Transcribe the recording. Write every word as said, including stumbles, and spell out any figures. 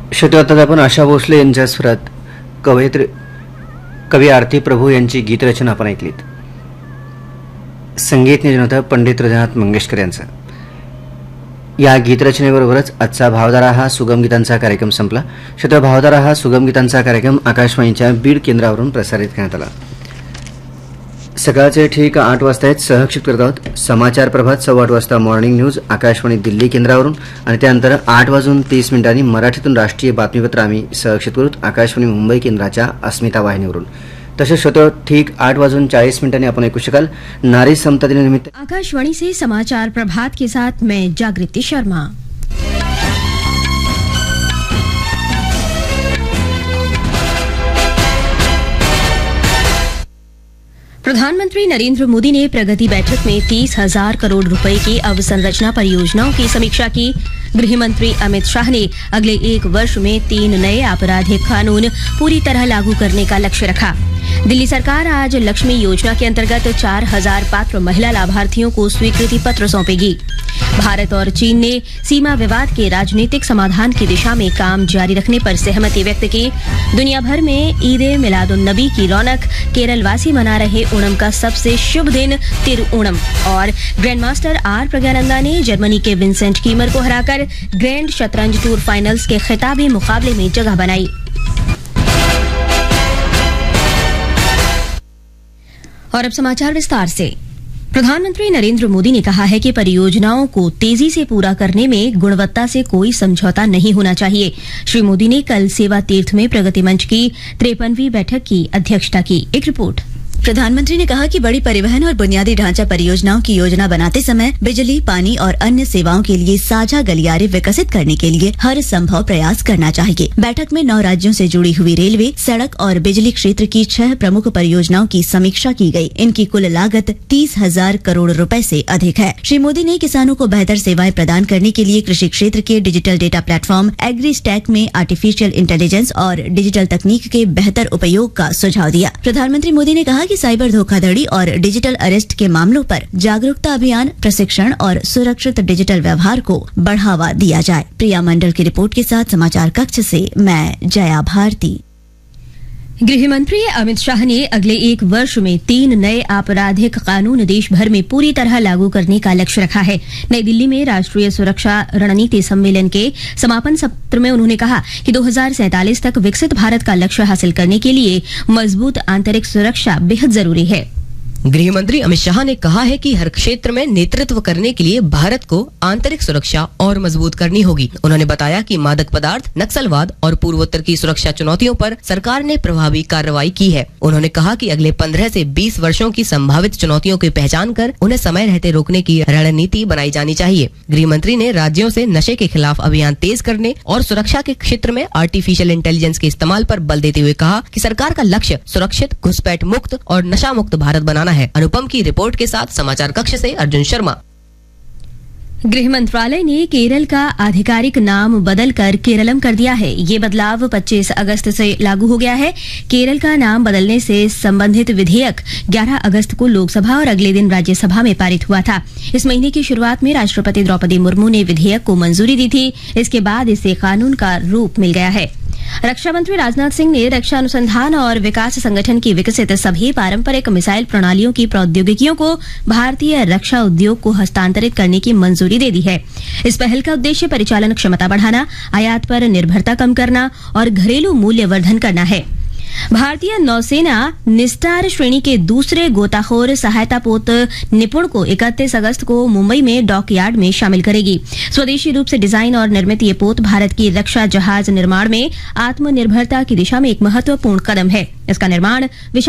श्रोते आपण आशा भोसले यांच्या स्वरात कवयित्री कवी आरती प्रभू यांची गीतरचना आपण ऐकलीत. संगीत नियोजन होतं पंडित हृदयनाथ मंगेशकर यांचं. या गीतरचनेबरोबरच आजचा भावधारा हा सुगम गीतांचा कार्यक्रम संपला. श्रोते, भावधारा हा सुगम गीतांचा कार्यक्रम आकाशवाणीच्या बीड केंद्रावरून प्रसारित करण्यात आला. सकाळचे ठीक आठ वाजता आहेत. सहक्षित करत आहोत समाचार प्रभात सव्वा आठ वाजता मॉर्निंग न्यूज आकाशवाणी दिल्ली केंद्रावरून, आणि त्यानंतर आठ वाजून तीस मिनिटांनी मराठीतून राष्ट्रीय बातमीपत्र आम्ही सहक्षित करू आकाशवाणी मुंबई केंद्राच्या अस्मिता वाहिनीवरून. तसेच श्रोतो, ठीक आठ वाजून चाळीस मिनिटांनी आपण ऐकू शकाल नारी समता दिनानिमित्त आकाशवाणी से समाचार प्रभात के साथ मैं जागृति शर्मा. प्रधानमंत्री नरेंद्र मोदी ने प्रगति बैठक में तीस हजार करोड़ रुपए की अवसंरचना परियोजनाओं की समीक्षा की. गृह मंत्री अमित शाह ने अगले एक वर्ष में तीन नए आपराधिक कानून पूरी तरह लागू करने का लक्ष्य रखा. दिल्ली सरकार आज लक्ष्मी योजना के अंतर्गत चार हजार पात्र महिला लाभार्थियों को स्वीकृति पत्र सौंपेगी. भारत और चीन ने सीमा विवाद के राजनीतिक समाधान की दिशा में काम जारी रखने पर सहमति व्यक्त की. दुनिया भर में ईद ए मिलादुन नबी की रौनक. केरलवासी मना रहे ओणम का सबसे शुभ दिन तिरुओणम. और ग्रैंड मास्टर आर प्रज्ञानंदा ने जर्मनी के विंसेंट कीमर को हराकर ग्रैंड शतरंज टूर फाइनल्स के खिताबी मुकाबले में जगह बनाई. और अब समाचार विस्तार से. प्रधानमंत्री नरेंद्र मोदी ने कहा है कि परियोजनाओं को तेजी से पूरा करने में गुणवत्ता से कोई समझौता नहीं होना चाहिए. श्री मोदी ने कल सेवा तीर्थ में प्रगति मंच की तिरपनवीं बैठक की अध्यक्षता की. एक रिपोर्ट. प्रधानमंत्री ने कहा कि बड़ी परिवहन और बुनियादी ढांचा परियोजनाओं की योजना बनाते समय बिजली, पानी और अन्य सेवाओं के लिए साझा गलियारे विकसित करने के लिए हर संभव प्रयास करना चाहिए. बैठक में नौ राज्यों से जुड़ी हुई रेलवे, सड़क और बिजली क्षेत्र की छह प्रमुख परियोजनाओं की समीक्षा की गई. इनकी कुल लागत तीस हजार करोड़ रुपए से अधिक है. श्री मोदी ने किसानों को बेहतर सेवाएं प्रदान करने के लिए कृषि क्षेत्र के digital data platform agri stack में आर्टिफिशियल इंटेलिजेंस और डिजिटल तकनीक के बेहतर उपयोग का सुझाव दिया. प्रधानमंत्री मोदी ने कहा कि साइबर धोखाधड़ी और डिजिटल अरेस्ट के मामलों पर जागरूकता अभियान, प्रशिक्षण और सुरक्षित डिजिटल व्यवहार को बढ़ावा दिया जाए. प्रिया मंडल की रिपोर्ट के साथ समाचार कक्ष से मैं जया भारती. गृह मंत्री अमित शाह ने अगले एक वर्ष में तीन नए आपराधिक कानून देश भर में पूरी तरह लागू करने का लक्ष्य रखा है. नई दिल्ली में राष्ट्रीय सुरक्षा रणनीति सम्मेलन के समापन सत्र में उन्होंने कहा कि दो हजार सैंतालीस तक विकसित भारत का लक्ष्य हासिल करने के लिए मजबूत आंतरिक सुरक्षा बेहद जरूरी है. गृह मंत्री अमित शाह ने कहा है कि हर क्षेत्र में नेतृत्व करने के लिए भारत को आंतरिक सुरक्षा और मजबूत करनी होगी. उन्होंने बताया कि मादक पदार्थ, नक्सलवाद और पूर्वोत्तर की सुरक्षा चुनौतियों पर सरकार ने प्रभावी कार्रवाई की है. उन्होंने कहा कि अगले पंद्रह से बीस वर्षों की संभावित चुनौतियों की पहचान कर उन्हें समय रहते रोकने की रणनीति बनाई जानी चाहिए. गृह मंत्री ने राज्यों से नशे के खिलाफ अभियान तेज करने और सुरक्षा के क्षेत्र में आर्टिफिशियल इंटेलिजेंस के इस्तेमाल पर बल देते हुए कहा कि सरकार का लक्ष्य सुरक्षित, घुसपैठ मुक्त और नशा मुक्त भारत बनाना है. अनुपम की रिपोर्ट के साथ समाचार कक्ष से अर्जुन शर्मा. गृह मंत्रालय ने केरल का आधिकारिक नाम बदलकर केरलम कर दिया है. ये बदलाव पच्चीस अगस्त से लागू हो गया है. केरल का नाम बदलने से संबंधित विधेयक ग्यारह अगस्त को लोकसभा और अगले दिन राज्यसभा में पारित हुआ था. इस महीने की शुरुआत में राष्ट्रपति द्रौपदी मुर्मू ने विधेयक को मंजूरी दी थी. इसके बाद इसे कानून का रूप मिल गया है. रक्षा मंत्री राजनाथ सिंह ने रक्षा अनुसंधान और विकास संगठन की विकसित सभी पारंपरिक मिसाइल प्रणालियों की प्रौद्योगिकियों को भारतीय रक्षा उद्योग को हस्तांतरित करने की मंजूरी दे दी है. इस पहल का उद्देश्य परिचालन क्षमता बढ़ाना, आयात पर निर्भरता कम करना और घरेलू मूल्यवर्धन करना है. भारतीय नौसेना निस्टार श्रेणी के दूसरे गोताखोर सहायता पोत निपुण को इकतीस अगस्त को मुंबई में डॉकयार्ड में शामिल करेगी. स्वदेशी रूप से डिजाइन और निर्मित ये पोत भारत की रक्षा जहाज निर्माण में आत्मनिर्भरता की दिशा में एक महत्वपूर्ण कदम है. इसका निर्माण